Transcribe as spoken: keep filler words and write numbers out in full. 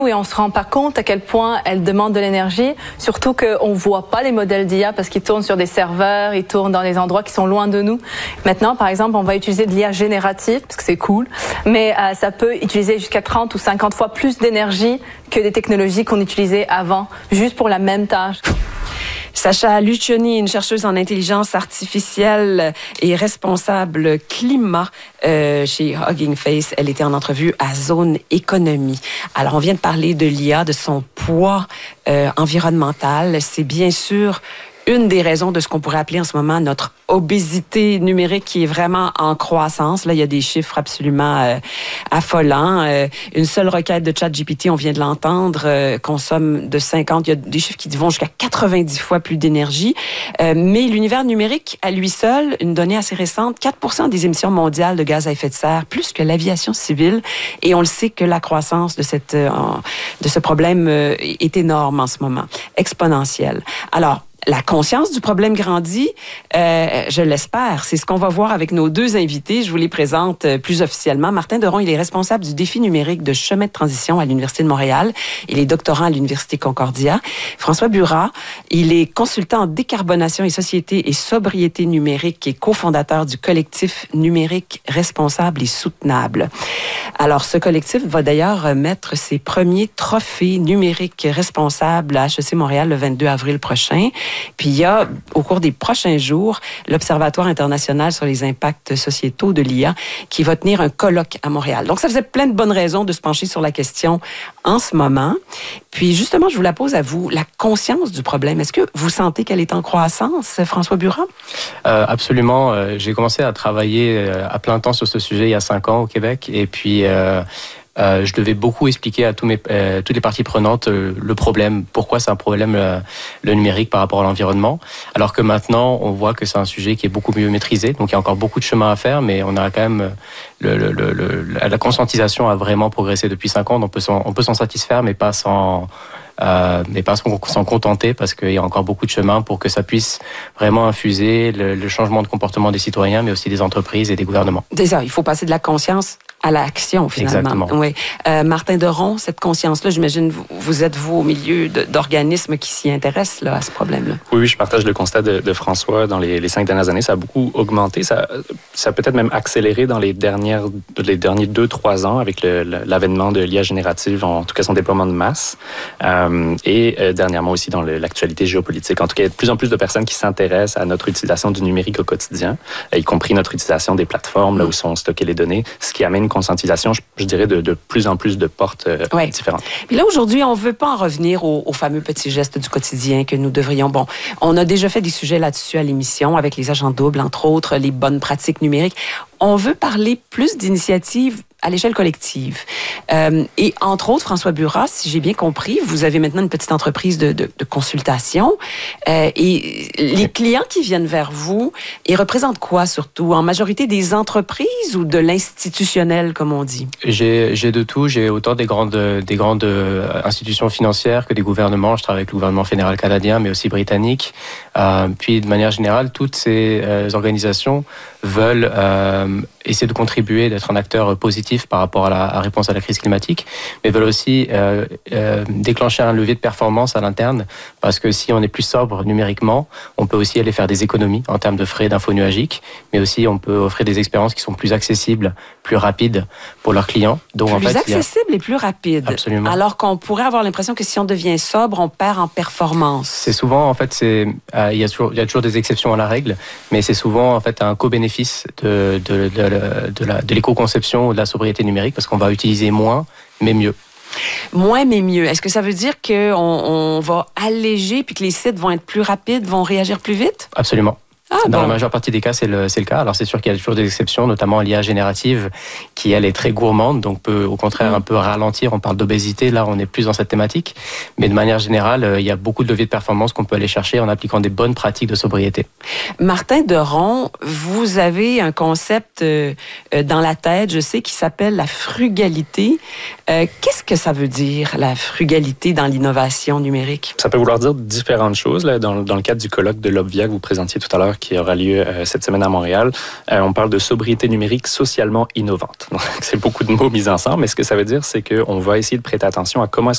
et on se rend pas compte à quel point elle demande de l'énergie, surtout qu'on voit pas les modèles d'I A parce qu'ils tournent sur des serveurs, ils tournent dans des endroits qui sont loin de nous. Maintenant, par exemple, on va utiliser de l'I A générative parce que c'est cool, mais euh, ça peut utiliser jusqu'à trente ou cinquante fois plus d'énergie que des technologies qu'on utilisait avant, juste pour la même tâche. Sacha Lucioni, une chercheuse en intelligence artificielle et responsable climat euh, chez Hugging Face. Elle était en entrevue à Zone Économie. Alors, on vient de parler de l'I A, de son poids euh, environnemental. C'est bien sûr une des raisons de ce qu'on pourrait appeler en ce moment notre obésité numérique qui est vraiment en croissance. Là, il y a des chiffres absolument euh, affolants. Euh, une seule requête de ChatGPT, on vient de l'entendre, euh, consomme de cinquante. Il y a des chiffres qui vont jusqu'à quatre-vingt-dix fois plus d'énergie. Euh, mais l'univers numérique, à lui seul, une donnée assez récente, quatre pour cent des émissions mondiales de gaz à effet de serre, plus que l'aviation civile. Et on le sait que la croissance de, cette, euh, de ce problème euh, est énorme en ce moment, exponentielle. Alors, la conscience du problème grandit, euh, je l'espère. C'est ce qu'on va voir avec nos deux invités. Je vous les présente plus officiellement. Martin Deron, il est responsable du défi numérique de chemin de transition à l'Université de Montréal. Il est doctorant à l'Université Concordia. François Burat, il est consultant en décarbonation et société et sobriété numérique et cofondateur du collectif numérique responsable et soutenable. Alors, ce collectif va d'ailleurs remettre ses premiers trophées numériques responsables à H E C Montréal le vingt-deux avril prochain. Puis il y a, au cours des prochains jours, l'Observatoire international sur les impacts sociétaux de l'I A qui va tenir un colloque à Montréal. Donc, ça faisait plein de bonnes raisons de se pencher sur la question en ce moment. Puis, justement, je vous la pose à vous, la conscience du problème. Est-ce que vous sentez qu'elle est en croissance, François Burat? Euh, absolument. Euh, j'ai commencé à travailler euh, à plein temps sur ce sujet il y a cinq ans au Québec. Et puis... Euh, Euh, je devais beaucoup expliquer à tous mes, euh, toutes les parties prenantes euh, le problème, pourquoi c'est un problème euh, le numérique par rapport à l'environnement, alors que maintenant on voit que c'est un sujet qui est beaucoup mieux maîtrisé, donc il y a encore beaucoup de chemin à faire, mais on a quand même le, le, le, le, la conscientisation a vraiment progressé depuis cinq ans, on peut s'en, on peut s'en satisfaire, mais pas sans... Euh, mais pas s'en contenter parce qu'il y a encore beaucoup de chemin pour que ça puisse vraiment infuser le, le changement de comportement des citoyens, mais aussi des entreprises et des gouvernements. Déjà, il faut passer de la conscience à l'action, finalement. Exactement. Oui. Euh, Martin Deron, cette conscience-là, j'imagine, vous, vous êtes, vous, au milieu de, d'organismes qui s'y intéressent là, à ce problème-là. Oui, oui, je partage le constat de, de François. Dans les, les cinq dernières années, ça a beaucoup augmenté. Ça, ça a peut-être même accéléré dans les, dernières, les derniers deux, trois ans avec le, l'avènement de l'I A générative, en tout cas son déploiement de masse. Euh, et euh, dernièrement aussi dans le, l'actualité géopolitique. En tout cas, il y a de plus en plus de personnes qui s'intéressent à notre utilisation du numérique au quotidien, y compris notre utilisation des plateformes là où sont stockées les données, ce qui amène une conscientisation, je, je dirais, de, de plus en plus de portes euh, ouais. différentes. Puis là, aujourd'hui, on ne veut pas en revenir aux, aux fameux petits gestes du quotidien que nous devrions... Bon, on a déjà fait des sujets là-dessus à l'émission, avec les agents doubles, entre autres, les bonnes pratiques numériques. On veut parler plus d'initiatives à l'échelle collective. Euh, et entre autres, François Burat, si j'ai bien compris, vous avez maintenant une petite entreprise de, de, de consultation. Euh, et les clients qui viennent vers vous, ils représentent quoi surtout? En majorité des entreprises ou de l'institutionnel, comme on dit? J'ai, j'ai de tout. J'ai autant des grandes, des grandes institutions financières que des gouvernements. Je travaille avec le gouvernement fédéral canadien, mais aussi britannique. Euh, puis, de manière générale, toutes ces euh, organisations veulent euh, essayer de contribuer, d'être un acteur positif par rapport à la à réponse à la crise climatique, mais veulent aussi euh, euh, déclencher un levier de performance à l'interne, parce que si on est plus sobre numériquement, on peut aussi aller faire des économies en termes de frais d'info nuagique, mais aussi on peut offrir des expériences qui sont plus accessibles, plus rapides pour leurs clients. Donc, plus en fait, accessibles il y a... et plus rapides. Absolument. Alors qu'on pourrait avoir l'impression que si on devient sobre, on perd en performance. C'est souvent, en fait, c'est, euh, il y a toujours, il y a toujours des exceptions à la règle, mais c'est souvent, en fait, un co-bénéfice de, de, de, de, de, la, de l'éco-conception ou de la sobriété numérique, parce qu'on va utiliser moins, mais mieux. Moins, mais mieux. Est-ce que ça veut dire qu'on on va alléger puis que les sites vont être plus rapides, vont réagir plus vite? Absolument. Ah, Dans bon. la majeure partie des cas, c'est le, c'est le cas. Alors, c'est sûr qu'il y a toujours des exceptions, notamment l'I A générative, qui, elle, est très gourmande, donc peut, au contraire, mmh. un peu ralentir. On parle d'obésité, là, on est plus dans cette thématique. Mais de manière générale, il y a beaucoup de leviers de performance qu'on peut aller chercher en appliquant des bonnes pratiques de sobriété. Martin Deron, vous avez un concept euh, dans la tête, je sais, qui s'appelle la frugalité. Euh, qu'est-ce que ça veut dire, la frugalité dans l'innovation numérique? Ça peut vouloir dire différentes choses. Là, dans, dans le cadre du colloque de l'Obvia que vous présentiez tout à l'heure, qui aura lieu euh, cette semaine à Montréal, euh, on parle de sobriété numérique socialement innovante. Donc, c'est beaucoup de mots mis ensemble, mais ce que ça veut dire, c'est qu'on va essayer de prêter attention à comment est-ce